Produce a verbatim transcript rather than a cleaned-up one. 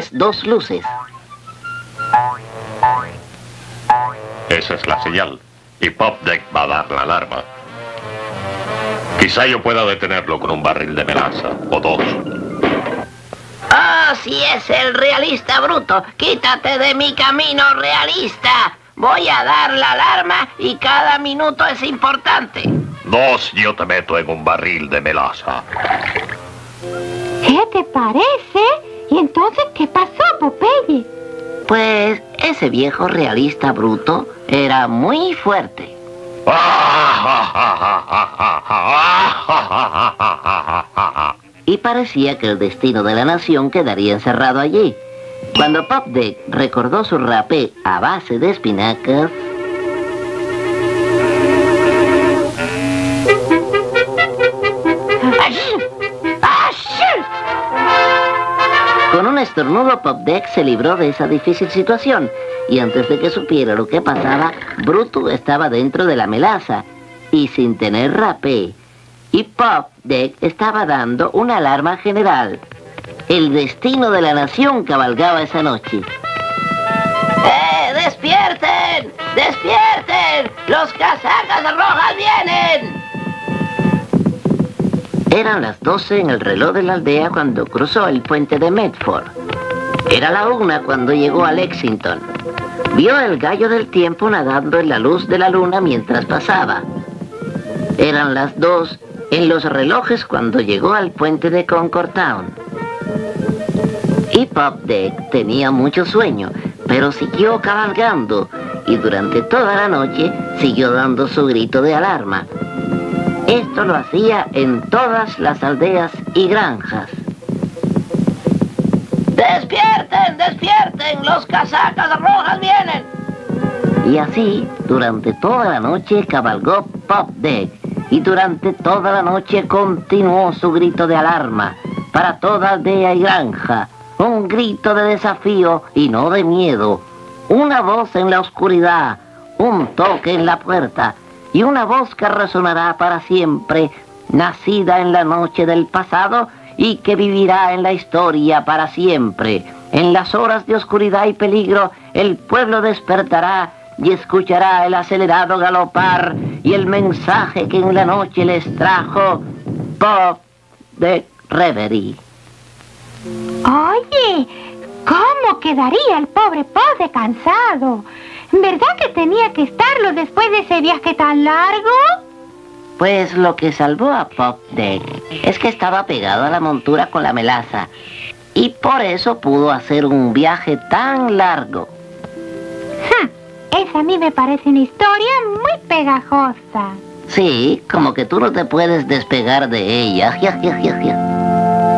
las dos luces. Esa es la señal. Y Popdeck va a dar la alarma. Quizá yo pueda detenerlo con un barril de melaza, o dos. ¡Oh, si es el realista bruto! ¡Quítate de mi camino, realista! Voy a dar la alarma y cada minuto es importante. Dos, yo te meto en un barril de melaza. ¿Qué te parece? ¿Y entonces qué pasó, Popeye? Pues ese viejo realista bruto era muy fuerte. Y parecía que el destino de la nación quedaría encerrado allí. Cuando Popdeck recordó su rapé a base de espinacas, con un estornudo, Popdeck se libró de esa difícil situación, y antes de que supiera lo que pasaba, Bruto estaba dentro de la melaza, y sin tener rapé. Y Popdeck estaba dando una alarma general. El destino de la nación cabalgaba esa noche. ¡Eh, despierten! ¡Despierten! ¡Los casacas rojas vienen! Eran las doce en el reloj de la aldea cuando cruzó el puente de Medford. Era la una cuando llegó a Lexington. Vio el gallo del tiempo nadando en la luz de la luna mientras pasaba. Eran las dos en los relojes cuando llegó al puente de Concord Town. Y Popdeck tenía mucho sueño, pero siguió cabalgando y durante toda la noche siguió dando su grito de alarma. Esto lo hacía en todas las aldeas y granjas. ¡Despierten, despierten! ¡Los casacas rojas vienen! Y así, durante toda la noche cabalgó Popdeck, y durante toda la noche continuó su grito de alarma para toda aldea y granja. Un grito de desafío y no de miedo. Una voz en la oscuridad, un toque en la puerta, y una voz que resonará para siempre, nacida en la noche del pasado y que vivirá en la historia para siempre. En las horas de oscuridad y peligro, el pueblo despertará y escuchará el acelerado galopar y el mensaje que en la noche les trajo Popdeck Reverie. Oye, ¿cómo quedaría el pobre Popdeck cansado? ¿Verdad que tenía que estarlo después de ese viaje tan largo? Pues lo que salvó a Popdeck es que estaba pegado a la montura con la melaza, y por eso pudo hacer un viaje tan largo. Hmm, esa a mí me parece una historia muy pegajosa. Sí, como que tú no te puedes despegar de ella. Ja, ja, ja, ja.